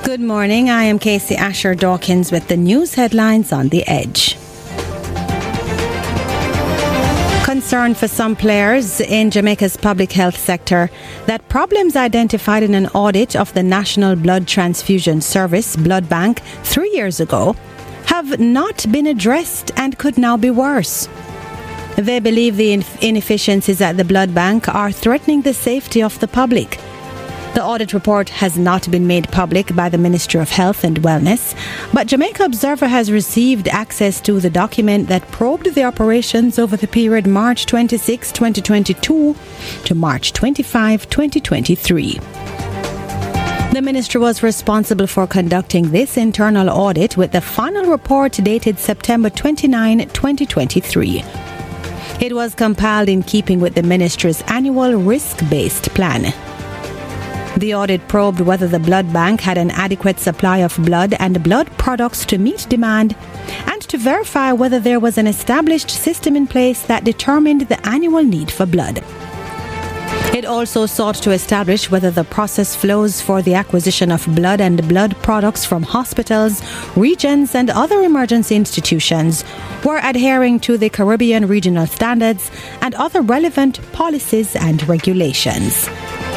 Good morning, I am Casey Asher Dawkins with the news headlines on The Edge. Concern for some players in Jamaica's public health sector that problems identified in an audit of the National Blood Transfusion Service Blood Bank 3 years ago have not been addressed and could now be worse. They believe the inefficiencies at the blood bank are threatening the safety of the public. The audit report has not been made public by the Ministry of Health and Wellness, but Jamaica Observer has received access to the document that probed the operations over the period March 26, 2022 to March 25, 2023. The ministry was responsible for conducting this internal audit with the final report dated September 29, 2023. It was compiled in keeping with the ministry's annual risk-based plan. The audit probed whether the blood bank had an adequate supply of blood and blood products to meet demand and to verify whether there was an established system in place that determined the annual need for blood. It also sought to establish whether the process flows for the acquisition of blood and blood products from hospitals, regions and other emergency institutions were adhering to the Caribbean regional standards and other relevant policies and regulations.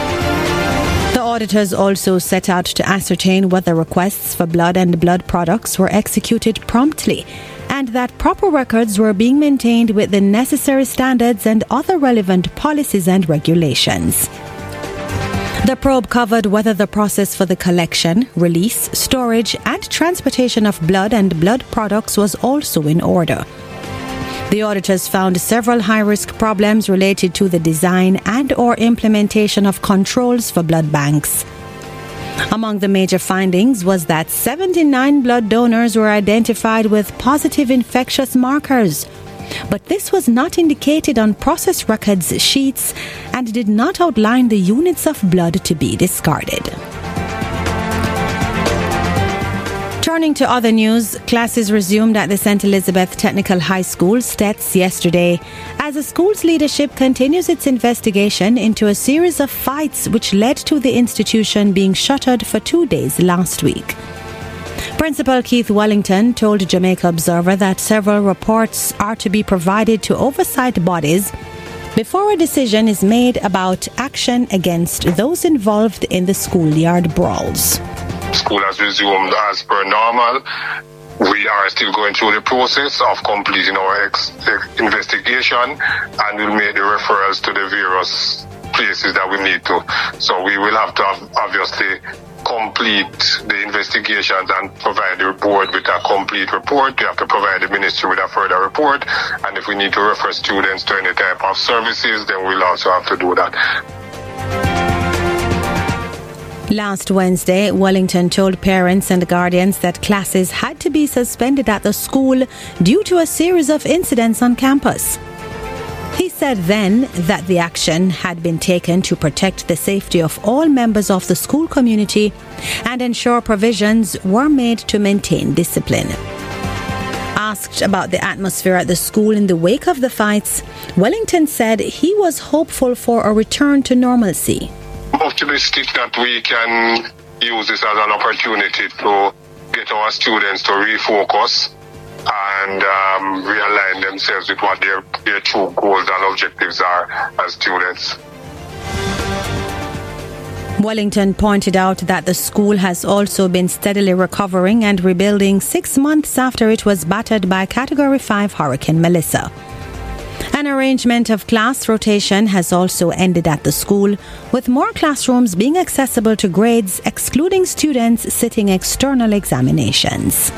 The auditors also set out to ascertain whether requests for blood and blood products were executed promptly and that proper records were being maintained with the necessary standards and other relevant policies and regulations. The probe covered whether the process for the collection, release, storage and transportation of blood and blood products was also in order. The auditors found several high-risk problems related to the design and or implementation of controls for blood banks. Among the major findings was that 79 blood donors were identified with positive infectious markers, but this was not indicated on process records sheets and did not outline the units of blood to be discarded. Turning to other news, classes resumed at the St. Elizabeth Technical High School, STETS, yesterday, as the school's leadership continues its investigation into a series of fights which led to the institution being shuttered for 2 days last week. Principal Keith Wellington told Jamaica Observer that several reports are to be provided to oversight bodies before a decision is made about action against those involved in the schoolyard brawls. School has resumed as per normal. We are still going through the process of completing our investigation, and we'll make the referrals to the various places that we need to. So we will have to obviously complete the investigations and provide the board with a complete report. We have to provide the ministry with a further report, and if we need to refer students to any type of services, then we'll also have to do that. Last Wednesday, Wellington told parents and guardians that classes had to be suspended at the school due to a series of incidents on campus. He said then that the action had been taken to protect the safety of all members of the school community and ensure provisions were made to maintain discipline. Asked about the atmosphere at the school in the wake of the fights, Wellington said he was hopeful for a return to normalcy. Optimistic that we can use this as an opportunity to get our students to refocus and realign themselves with what their true goals and objectives are as students. Wellington pointed out that the school has also been steadily recovering and rebuilding 6 months after it was battered by Category 5 Hurricane Melissa. An arrangement of class rotation has also ended at the school, with more classrooms being accessible to grades, excluding students sitting external examinations.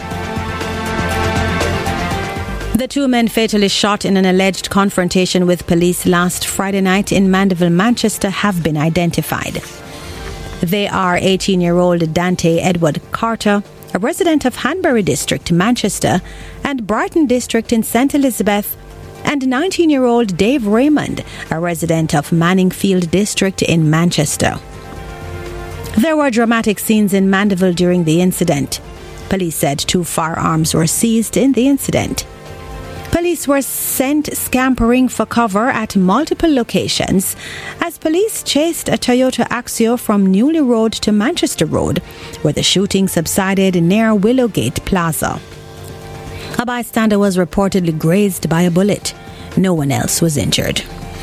The 2 men fatally shot in an alleged confrontation with police last Friday night in Mandeville, Manchester have been identified. They are 18-year-old Dante Edward Carter, a resident of Hanbury District, Manchester, and Brighton District in St. Elizabeth, and 19-year-old Dave Raymond, a resident of Manningfield District in Manchester. There were dramatic scenes in Mandeville during the incident. Police said 2 firearms were seized in the incident. Police were sent scampering for cover at multiple locations as police chased a Toyota Axio from Newley Road to Manchester Road, where the shooting subsided near Willowgate Plaza. A bystander was reportedly grazed by a bullet. No one else was injured.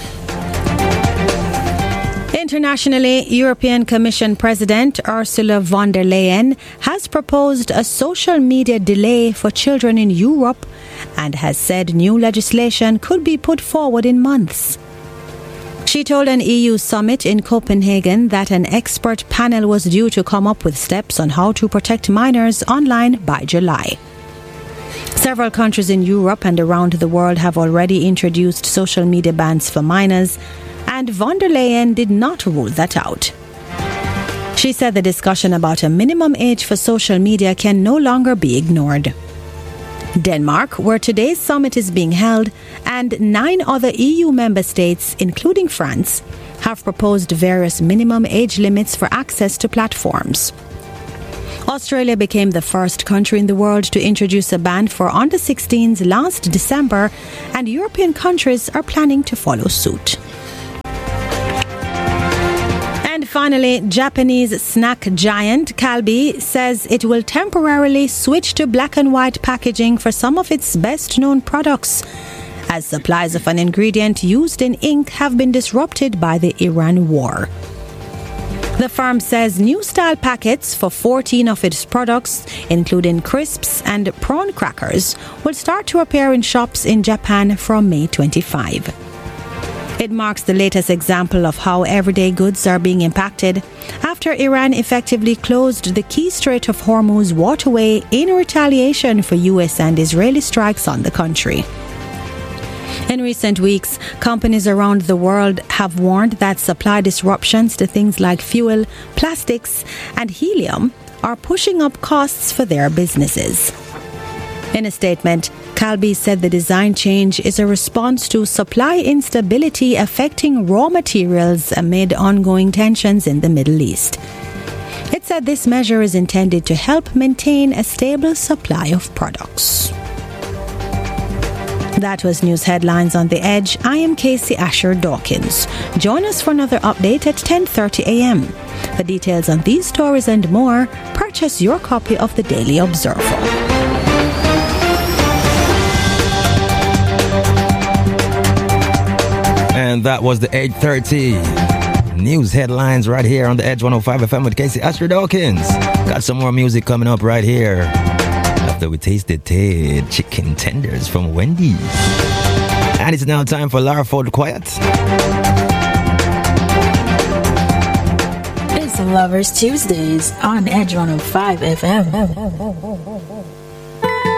Internationally, European Commission President Ursula von der Leyen has proposed a social media delay for children in Europe and has said new legislation could be put forward in months. She told an EU summit in Copenhagen that an expert panel was due to come up with steps on how to protect minors online by July. Several countries in Europe and around the world have already introduced social media bans for minors, and von der Leyen did not rule that out. She said the discussion about a minimum age for social media can no longer be ignored. Denmark, where today's summit is being held, and 9 other EU member states, including France, have proposed various minimum age limits for access to platforms. Australia became the first country in the world to introduce a ban for under-16s last December, and European countries are planning to follow suit. And finally, Japanese snack giant Calbee says it will temporarily switch to black and white packaging for some of its best-known products, as supplies of an ingredient used in ink have been disrupted by the Iran war. The firm says new style packets for 14 of its products, including crisps and prawn crackers, will start to appear in shops in Japan from May 25. It marks the latest example of how everyday goods are being impacted after Iran effectively closed the key Strait of Hormuz waterway in retaliation for US and Israeli strikes on the country. In recent weeks, companies around the world have warned that supply disruptions to things like fuel, plastics, and helium are pushing up costs for their businesses. In a statement, Calbee said the design change is a response to supply instability affecting raw materials amid ongoing tensions in the Middle East. It said this measure is intended to help maintain a stable supply of products. That was news headlines on The Edge. I am Casey Asher Dawkins. Join us for another update at 10:30 a.m. For details on these stories and more, purchase your copy of the Daily Observer. And that was the 8:30 news headlines right here on the Edge 105 FM with Casey Asher Dawkins. Got some more music coming up right here after we tasted chicken tenders from Wendy's. And it's now time for Lara Ford Quiet. It's Lovers Tuesdays on Edge 105 FM.